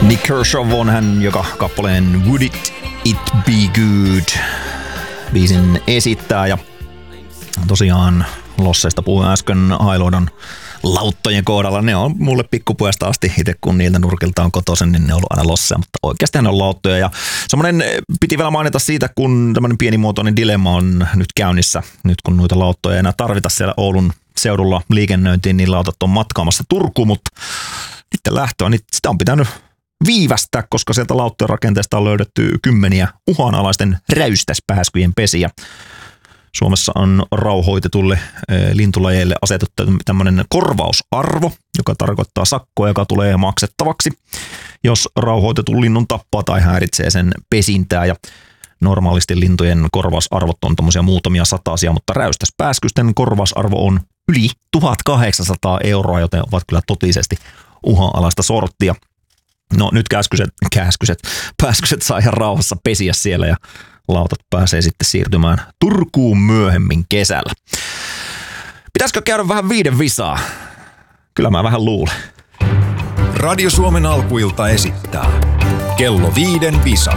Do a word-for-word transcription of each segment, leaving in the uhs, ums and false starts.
Nick Kershaw on hän, joka kappaleen Would It, It Be Good biisin esittää. Ja tosiaan losseista puhuin äsken Hailuodon lauttojen kohdalla. Ne on mulle pikkupojasta asti, itse kun niiltä nurkilta on kotoisin, niin ne on ollut aina losseja, mutta oikeasti ne on lauttoja. Ja semmoinen piti vielä mainita siitä, kun tämmöinen pienimuotoinen dilemma on nyt käynnissä, nyt kun noita lauttoja ei enää tarvita siellä Oulun seudulla liikennöintiin, niin lautat on matkaamassa Turkuun, mutta niiden lähtöä, niin sitä on pitänyt viivästää, koska sieltä lauttojen rakenteesta on löydetty kymmeniä uhanalaisten räystäspääskyjen pesiä. Suomessa on rauhoitetulle lintulajeille asetettu tämmöinen korvausarvo, joka tarkoittaa sakkoa, joka tulee maksettavaksi, jos rauhoitetun linnun tappaa tai häiritsee sen pesintää. Ja normaalisti lintujen korvausarvot on tommosia muutamia satasia, mutta räystäspääskysten korvausarvo on yli tuhatkahdeksansataa euroa, joten ovat kyllä totisesti uhanalaista sorttia. No nyt käskyset, käskyset, pääskyset saa ihan rauhassa pesiä siellä ja lautat pääsee sitten siirtymään Turkuun myöhemmin kesällä. Pitäisikö käydä vähän viiden visaa? Kyllä mä vähän luulen. Radio Suomen alkuilta esittää kello viiden visa.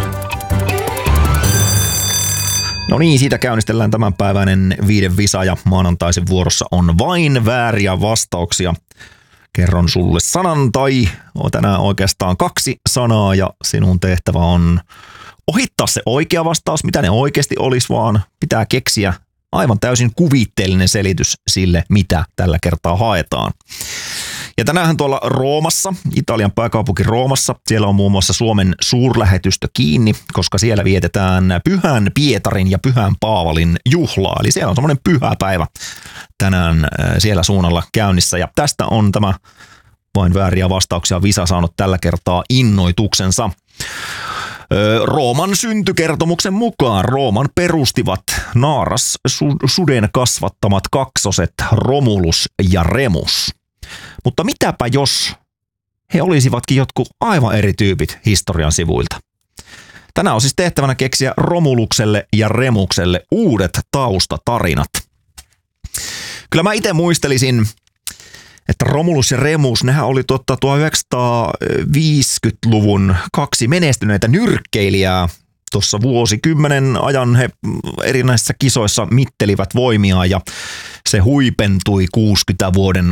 No niin, siitä käynnistellään tämänpäiväinen viiden visa ja maanantaisin vuorossa on vain vääriä vastauksia. Kerron sulle sanan tai on tänään oikeastaan kaksi sanaa ja sinun tehtävä on ohittaa se oikea vastaus, mitä ne oikeasti olisi, vaan pitää keksiä aivan täysin kuvitteellinen selitys sille, mitä tällä kertaa haetaan. Ja tänäänhän tuolla Roomassa, Italian pääkaupunki Roomassa, siellä on muun muassa Suomen suurlähetystö kiinni, koska siellä vietetään Pyhän Pietarin ja Pyhän Paavalin juhlaa. Eli siellä on semmoinen pyhä päivä tänään siellä suunnalla käynnissä. Ja tästä on tämä vain vääriä vastauksia visa saanut tällä kertaa innoituksensa. Rooman syntykertomuksen mukaan Rooman perustivat naaras suden kasvattamat kaksoset Romulus ja Remus. Mutta mitäpä jos he olisivatkin jotkut aivan eri tyypit historian sivuilta? Tänään on siis tehtävänä keksiä Romulukselle ja Remukselle uudet taustatarinat. Kyllä mä itse muistelisin, että Romulus ja Remus, nehän oli tuota tuhatyhdeksänsataaviisikymmentäluvun kaksi menestyneitä nyrkkeilijää. Tuossa vuosikymmenen ajan he erinäisissä kisoissa mittelivät voimiaan ja se huipentui kuudenkymmenen vuoden